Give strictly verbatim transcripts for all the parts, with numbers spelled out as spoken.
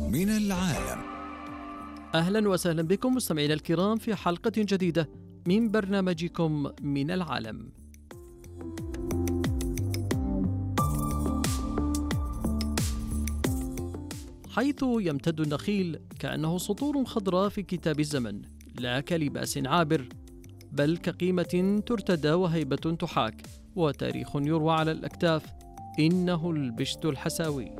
من العالم. أهلا وسهلا بكم مستمعينا الكرام في حلقة جديدة من برنامجكم من العالم. حيث يمتد النخيل كأنه سطور خضراء في كتاب الزمن، لا كلباس عابر، بل كقيمة ترتدى وهيبة تحاك وتاريخ يروى على الأكتاف. إنه البشت الحساوي.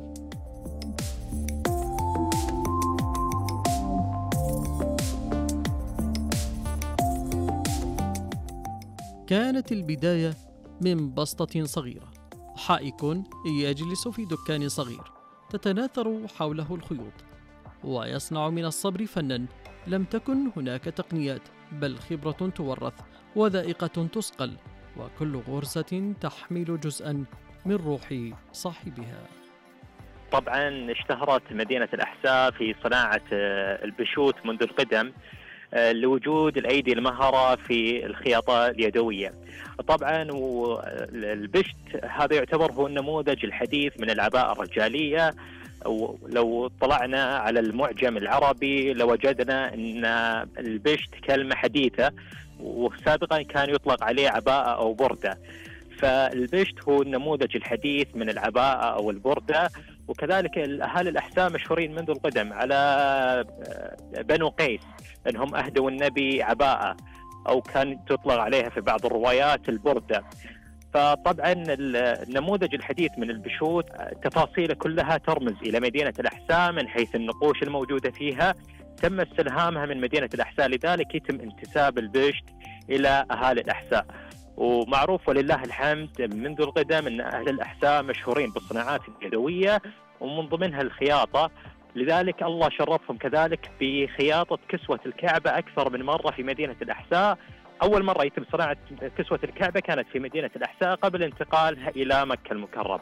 كانت البداية من بسطة صغيرة، حائك يجلس في دكان صغير تتناثر حوله الخيوط، ويصنع من الصبر فنا. لم تكن هناك تقنيات، بل خبرة تورث وذائقة تسقل، وكل غرزة تحمل جزءا من روح صاحبها. طبعا اشتهرت مدينة الأحساء في صناعة البشوت منذ القدم لوجود الأيدي المهرة في الخياطة اليدوية. طبعا البشت هذا يعتبر هو النموذج الحديث من العباءة الرجالية. ولو طلعنا على المعجم العربي لوجدنا أن البشت كلمة حديثة، وسابقا كان يطلق عليه عباءة أو بردة. فالبشت هو النموذج الحديث من العباءة أو البردة. وكذلك أهالي الأحساء مشهورين منذ القدم على بنو قيس أنهم أهدوا النبي عباءة، أو كان تطلق عليها في بعض الروايات البردة. فطبعا النموذج الحديث من البشوت تفاصيله كلها ترمز إلى مدينة الأحساء من حيث النقوش الموجودة فيها. تم استلهامها من مدينة الأحساء، لذلك يتم انتساب البشت إلى أهالي الأحساء. ومعروف ولله الحمد منذ القدم أن أهل الأحساء مشهورين بالصناعات اليدوية ومن ضمنها الخياطة. لذلك الله شرفهم كذلك بخياطة كسوة الكعبة أكثر من مرة في مدينة الأحساء. أول مرة يتم صناعة كسوة الكعبة كانت في مدينة الأحساء قبل انتقالها إلى مكة المكرمة.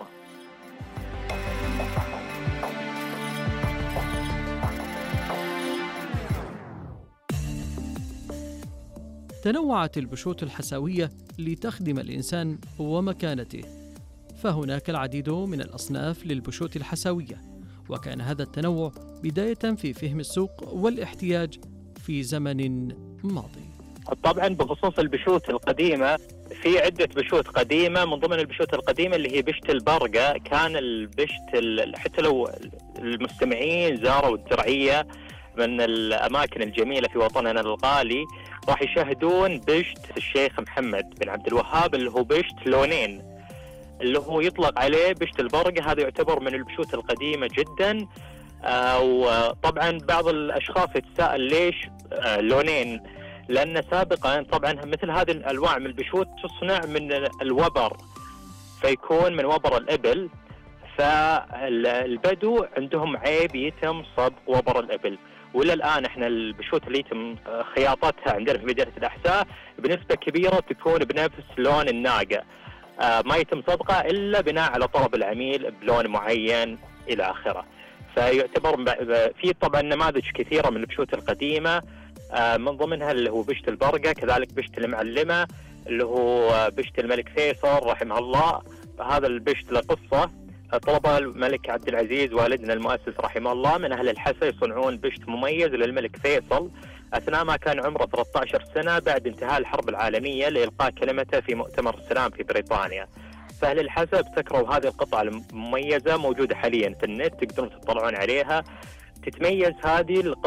تنوعت البشوت الحساوية لتخدم الإنسان ومكانته، فهناك العديد من الأصناف للبشوت الحساوية، وكان هذا التنوع بداية في فهم السوق والاحتياج في زمن ماضي. طبعا بخصوص البشوت القديمة، في عدة بشوت قديمة. من ضمن البشوت القديمة اللي هي بشت البرقة. كان البشت حتى لو المستمعين زاروا الدرعية من الأماكن الجميلة في وطننا الغالي راح يشاهدون بشت الشيخ محمد بن عبد الوهاب اللي هو بشت لونين، اللي هو يطلق عليه بشت البرقة. هذا يعتبر من البشوت القديمة جدا. آه وطبعا بعض الأشخاص يتساءل ليش آه لونين، لأن سابقا طبعا مثل هذه الأنواع من البشوت تصنع من الوبر، فيكون من وبر الإبل. فالبدو عندهم عيب يتم صب وبر الإبل، وإلى الآن احنا البشوت اللي يتم خياطتها عندنا في مدينة الأحساء بنسبة كبيرة تكون بنفس لون الناقة. آه ما يتم صبغها إلا بناء على طلب العميل بلون معين إلى آخره. فيعتبر في طبعا نماذج كثيرة من البشوت القديمة، آه من ضمنها اللي هو بشت البرقة، كذلك بشت المعلمة اللي هو بشت الملك فيصل رحمه الله. هذا البشت له قصة. طلب الملك عبد العزيز والدنا المؤسس رحمه الله من أهل الحسا يصنعون بشت مميز للملك فيصل أثناء ما كان عمره ثلاثة عشر سنة بعد انتهاء الحرب العالمية لإلقاء كلمته في مؤتمر السلام في بريطانيا. فأهل الحسا ابتكروا هذه القطعة المميزة، موجودة حاليا في النت تقدرون تطلعون عليها. تتميز هذه